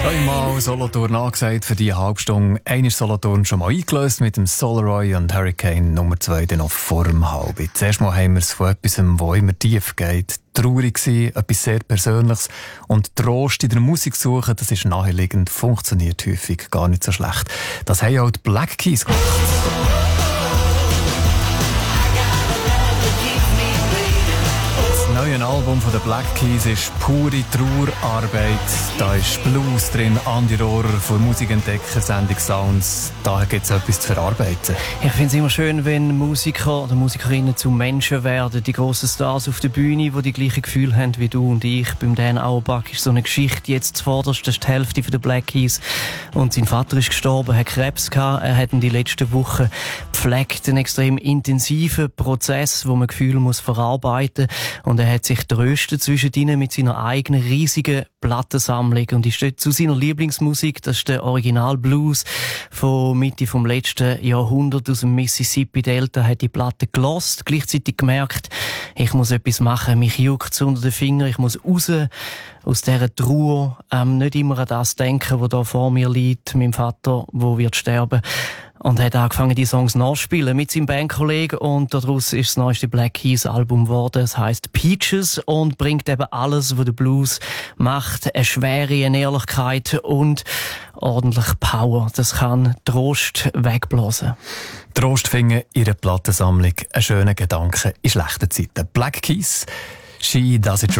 Zweimal Solothurn angesagt für diese Halbstunde. Einer ist Solothurn schon mal eingelöst mit dem Solaroy und Hurricane Nummer 2 dann noch vor dem Halben. Zuerst mal haben wir es von etwas, wo immer tief geht. Traurig gewesen, etwas sehr Persönliches. Und Trost in der Musik suchen, das ist naheliegend, funktioniert häufig gar nicht so schlecht. Das haben auch die Black Keys gemacht. Das neue Album von den Black Keys ist pure Trauerarbeit. Da ist Blues drin, Andi Rohrer von Musikentdecker, Sendung Sounds. Da gibt es etwas zu verarbeiten. Ich finde es immer schön, wenn Musiker oder Musikerinnen zu Menschen werden. Die grossen Stars auf der Bühne, die die gleichen Gefühle haben wie du und ich. Beim Dan Auerbach ist so eine Geschichte jetzt zuvorderst. Das ist die Hälfte der Black Keys. Und sein Vater ist gestorben, hat Krebs gehabt. Er hat in die letzten Wochen gepflegt. Einen extrem intensiven Prozess, wo man Gefühle muss verarbeiten muss. Und er hat sich tröstet zwischen ihnen mit seiner eigenen riesigen Plattensammlung und ist dort zu seiner Lieblingsmusik, das ist der Original Blues von Mitte vom letzten Jahrhundert aus dem Mississippi Delta, hat die Platte gelost, gleichzeitig gemerkt, ich muss etwas machen, mich juckt's unter den Fingern, ich muss raus aus dieser Trauer, nicht immer an das denken, was da vor mir liegt, mein Vater, wo wird sterben. Und hat angefangen, die Songs nachzuspielen mit seinem Bandkollegen. Und daraus ist das neueste Black Keys Album geworden. Es heisst Peaches und bringt eben alles, was der Blues macht. Eine Schwere, eine Ehrlichkeit und ordentlich Power. Das kann Trost wegblasen. Trost finden, ihre Plattensammlung. Ein schöner Gedanke in schlechten Zeiten. Black Keys, She Does It